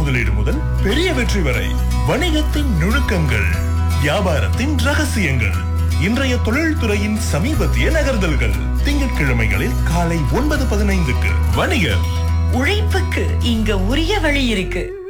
முதலீடு முதல் பெரிய வெற்றி வரை வணிகத்தின் நுணுக்கங்கள், வியாபாரத்தின் ரகசியங்கள், இன்றைய தொழில்துறையின் சமீபத்திய நகர்தல்கள். திங்கட்கிழமைகளில் காலை 9:15க்கு வணிகர். உழைப்புக்கு இங்க உரிய வழி இருக்கு.